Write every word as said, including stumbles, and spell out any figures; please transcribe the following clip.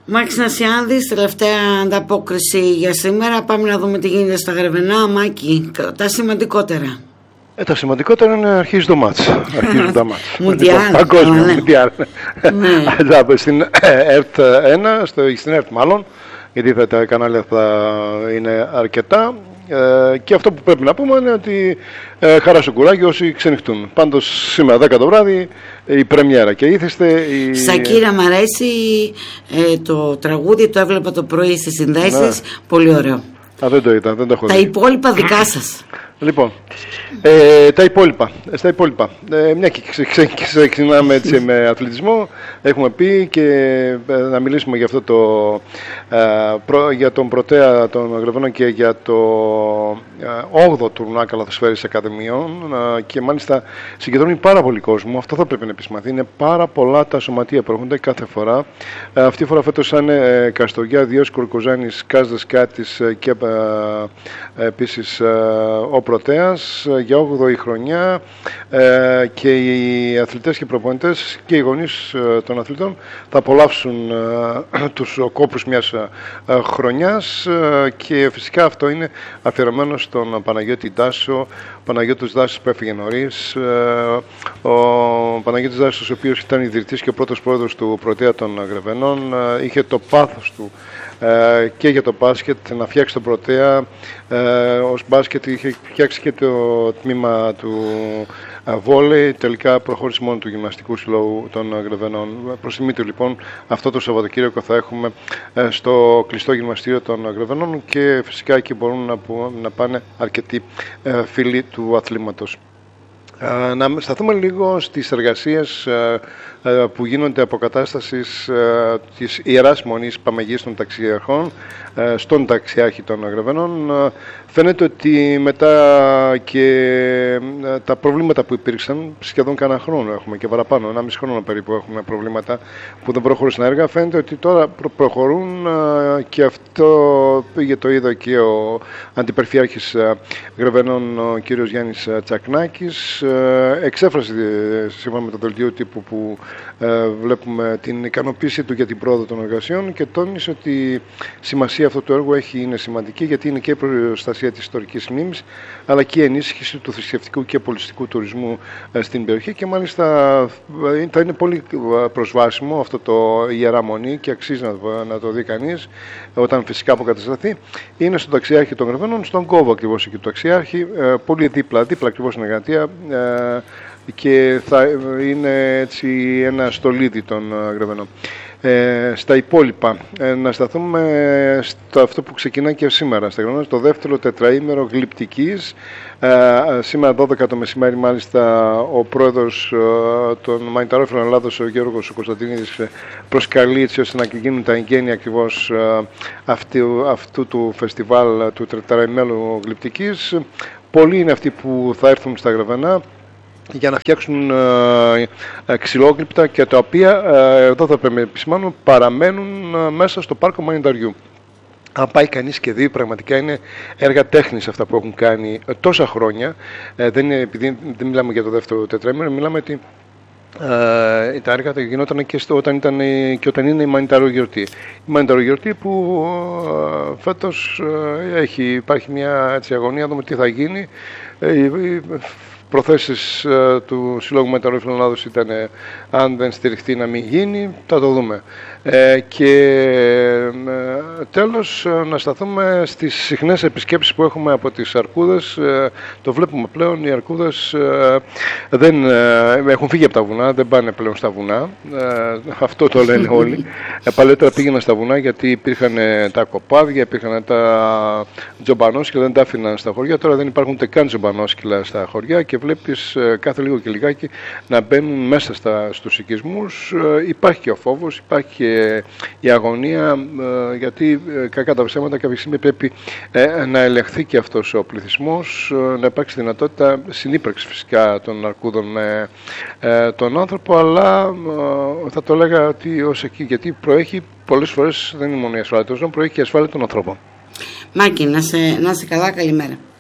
Μάκης Νασιάνδης, τελευταία ανταπόκριση για σήμερα. Πάμε να δούμε τι γίνεται στα Γρεβενά. Μάκη, τα σημαντικότερα. Ε, τα σημαντικότερα είναι αρχίζει το μάτς. Αρχίζουν τα μάτς. Μουντιάλ. Παγκόσμιο Μουντιάλ. Στην ΕΡΤ ένα, στην ΕΡΤ μάλλον, γιατί θα, τα κανάλια θα είναι αρκετά. Ε, και αυτό που πρέπει να πούμε είναι ότι ε, χαρά στο κουράγιο όσοι ξενυχτούν. Πάντως σήμερα δέκα το βράδυ η πρεμιέρα και ήθεστε η... Σακύρα, μ' αρέσει ε, το τραγούδι, το έβλεπα το πρωί στις συνδέσεις, ναι. Πολύ ωραίο. Α, δεν το είδα, δεν το έχω δει. Τα υπόλοιπα δικά σας. Λοιπόν, ε, τα υπόλοιπα, στα υπόλοιπα. Ε, μια και ξεκινάμε έτσι με αθλητισμό, έχουμε πει και ε, να μιλήσουμε για αυτό το, ε, προ, για τον πρωτέα των Γρεβενών και για το ε, όγδοο τουρνουά καλαθοσφαίρισης ακαδημιών ε, και μάλιστα συγκεντρώνει πάρα πολύ κόσμο. Αυτό θα πρέπει να επισημανθεί. Είναι πάρα πολλά τα σωματεία που έρχονται κάθε φορά. Ε, αυτή τη φορά φέτος θα είναι ε, Καστοριά, Διός Κουρκουζάνης, Κάσδες Κάτης ε, και ε, επίσης ε, ο πρωτέας για όγδοη χρονιά ε, και οι αθλητές και οι προπονητές και οι γονείς ε, των αθλητών θα απολαύσουν ε, τους κόπους μιας ε, χρονιάς ε, και φυσικά αυτό είναι αφιερωμένο στον Παναγιώτη Ντάσο. Ο Παναγιώτης Δάσος που έφυγε νωρίς, ε, ο Παναγιώτης Δάσος ο οποίος ήταν ιδρυτής και ο πρώτος πρόεδρος του Πρωτέα των Γρεβενών, ε, είχε το πάθος του Ε, και για το μπάσκετ, να φτιάξει τον Πρωτέα. Ε, ως μπάσκετ είχε φτιάξει και το τμήμα του ε, βόλεϊ. Τελικά προχώρησε μόνο του γυμναστικού συλλόγου των Γρεβενών. Προς τιμή του λοιπόν αυτό το Σαββατοκύριακο θα έχουμε ε, στο κλειστό γυμναστήριο των Γρεβενών και φυσικά εκεί μπορούν να, που, να πάνε αρκετοί ε, φίλοι του αθλήματος. Uh, να σταθούμε λίγο στις εργασίες uh, uh, που γίνονται αποκατάστασης uh, της Ιεράς Μονής Παμεγής των Ταξιάρχων uh, στον Ταξιάρχη των Γρεβενών. Uh, φαίνεται ότι μετά και uh, τα προβλήματα που υπήρξαν, σχεδόν κανένα χρόνο έχουμε και παραπάνω, ένα μισή χρόνο περίπου έχουμε προβλήματα που δεν προχωρούσαν έργα, φαίνεται ότι τώρα προ- προχωρούν uh, και αυτό πήγε το είδο και ο Αντιπεριφερειάρχης uh, Γρεβενών, ο κύριος Γιάννης uh, Τσακνάκης. Εξέφρασε σύμφωνα με το δελτίο τύπου που ε, βλέπουμε την ικανοποίησή του για την πρόοδο των εργασιών και τόνισε ότι η σημασία αυτού του έργου έχει, είναι σημαντική γιατί είναι και η προστασία της ιστορικής μνήμης αλλά και η ενίσχυση του θρησκευτικού και πολιτιστικού τουρισμού ε, στην περιοχή και μάλιστα ε, θα είναι πολύ προσβάσιμο αυτό το Ιερά Μονή και αξίζει να, να το δει κανείς όταν φυσικά αποκατασταθεί. Είναι στον Ταξιάρχη των Γρεβενών, στον κόβο ακριβώς εκεί του Ταξιάρχη, ε, πολύ δίπλα, δίπλα ακριβώς στην Εγγατία. Ε, και θα είναι έτσι ένα στολίδι των Γρεβενών. Ε, στα υπόλοιπα, ε, να σταθούμε στο αυτό που ξεκινά και σήμερα στα Γρεβενά, το δεύτερο τετραήμερο γλυπτικής. Ε, σήμερα δώδεκα το μεσημέρι μάλιστα ο πρόεδρος ε, των Μανιταρόφιλων Ελλάδος, ο Γιώργος ο Κωνσταντίνης, προσκαλεί έτσι ώστε να γίνουν τα εγγένεια ακριβώς ε, αυτού, αυτού του φεστιβάλ του τετραημέρου γλυπτικής. Πολλοί είναι αυτοί που θα έρθουν στα Γρεβενά για να φτιάξουν ε, ξυλόγλυπτα και τα οποία, ε, εδώ θα πρέπει να επισημάνω, παραμένουν ε, μέσα στο πάρκο Μανιταριού. Αν πάει κανείς και δει, πραγματικά είναι έργα τέχνης αυτά που έχουν κάνει ε, τόσα χρόνια. Ε, δεν είναι, επειδή δεν μιλάμε για το δεύτερο τετραήμερο, μιλάμε ότι Uh, τα έργα γινόταν και, στο, όταν ήταν, και όταν είναι η Μανιταρογιορτή. Η Μανιταρογιορτή που uh, φέτος uh, έχει, υπάρχει μια έτσι, αγωνία να δούμε τι θα γίνει. Uh, προθέσεις uh, του Συλλόγου Μανιταρόφιλων Ελλάδος ήταν uh, αν δεν στηριχτεί να μην γίνει, θα το δούμε. Uh, και uh, τέλος uh, να σταθούμε στις συχνές επισκέψεις που έχουμε από τις αρκούδες. Uh, το βλέπουμε πλέον, οι αρκούδες uh, δεν, uh, έχουν φύγει από τα βουνά, δεν πάνε πλέον στα βουνά. Uh, αυτό το λένε όλοι. uh, παλαιότερα πήγαιναν στα βουνά γιατί υπήρχαν uh, τα κοπάδια, υπήρχαν τα τζομπανόσκυλα, δεν τα άφηναν στα χωριά. Τώρα δεν υπάρχουν ούτε καν τζομπανόσκυλα στα χωριά και βλέπεις uh, κάθε λίγο και λιγάκι να μπαίνουν μέσα στα, στους οικισμούς. Uh, υπάρχει και ο φόβος, υπάρχει και η αγωνία, uh, γιατί uh, κακά τα ψέματα κάποια στιγμή πρέπει uh, να ελεγχθεί και αυτός ο πληθυσμός, uh, να υπάρξει δυνατότητα συνύπαρξη φυσικά των αρκούδων με uh, τον άνθρωπο, αλλά uh, θα το έλεγα ότι ως εκεί, γιατί προέχει πολλές φορές, δεν είναι μόνο η ασφάλεια των ζώων, προέχει και η ασφάλεια των ανθρώπων. Μάκη, να σε, να σε καλά, καλημέρα.